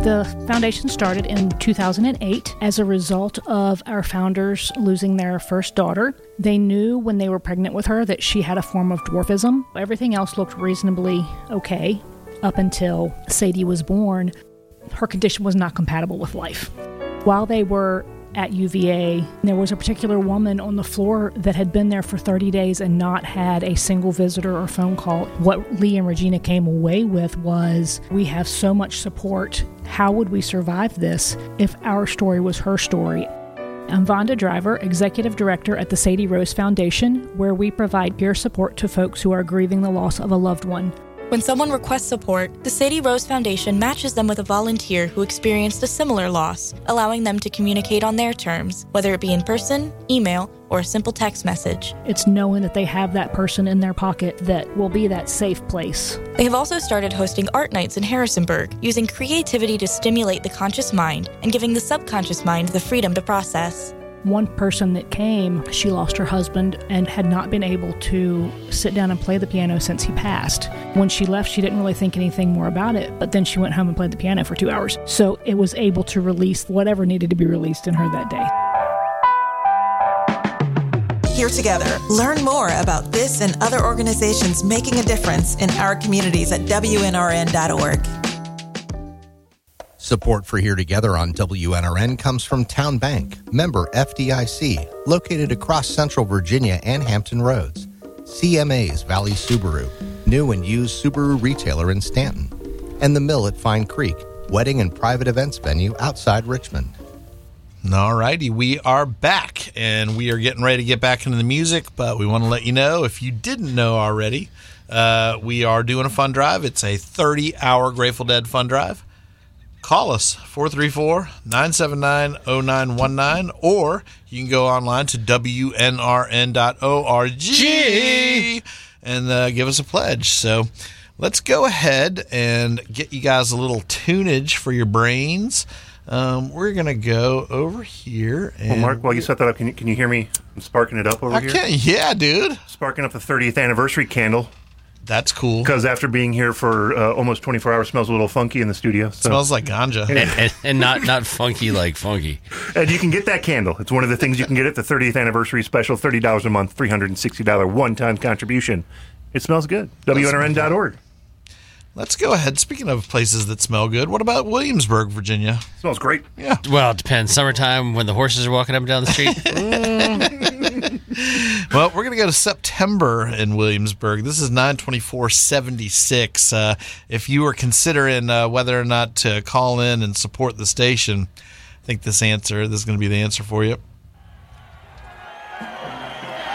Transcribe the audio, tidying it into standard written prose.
The foundation started in 2008 as a result of our founders losing their first daughter. They knew when they were pregnant with her that she had a form of dwarfism. Everything else looked reasonably okay up until Sadie was born. Her condition was not compatible with life. While they were at UVA, there was a particular woman on the floor that had been there for 30 days and not had a single visitor or phone call. What Lee and Regina came away with was, we have so much support. How would we survive this if our story was her story? I'm Vonda Driver, Executive Director at the Sadie Rose Foundation, where we provide peer support to folks who are grieving the loss of a loved one. When someone requests support, the Sadie Rose Foundation matches them with a volunteer who experienced a similar loss, allowing them to communicate on their terms, whether it be in person, email, or a simple text message. It's knowing that they have that person in their pocket that will be that safe place. They have also started hosting art nights in Harrisonburg, using creativity to stimulate the conscious mind and giving the subconscious mind the freedom to process. One person that came, she lost her husband and had not been able to sit down and play the piano since he passed. When she left, she didn't really think anything more about it, but then she went home and played the piano for 2 hours. So it was able to release whatever needed to be released in her that day. Here together, learn more about this and other organizations making a difference in our communities at WNRN.org. Support for Here Together on WNRN comes from Town Bank, member FDIC, located across Central Virginia and Hampton Roads. CMA's Valley Subaru, new and used Subaru retailer in Stanton. And The Mill at Fine Creek, wedding and private events venue outside Richmond. All righty, we are back, and we are getting ready to get back into the music, but we want to let you know, if you didn't know already, we are doing a fund drive. It's a 30-hour Grateful Dead fund drive. Call us, 434-979-0919, or you can go online to WNRN.org and give us a pledge. So let's go ahead and get you guys a little tunage for your brains. We're going to go over here. And well, Mark, while you set that up, can you hear me? I'm sparking it up over here. Yeah, dude. Sparking up the 30th anniversary candle. That's cool. Because after being here for almost 24 hours, it smells a little funky in the studio. So. Smells like ganja. and not funky like funky. And you can get that candle. It's one of the things you can get at the 30th anniversary special, $30 a month, $360 one-time contribution. It smells good. WNRN.org. Let's go ahead. Speaking of places that smell good, what about Williamsburg, Virginia? Smells great. Yeah. Well, it depends. Summertime when the horses are walking up and down the street. Well, we're going to go to September in Williamsburg. This is 9/24/76. If you were considering whether or not to call in and support the station, I think this is going to be the answer for you.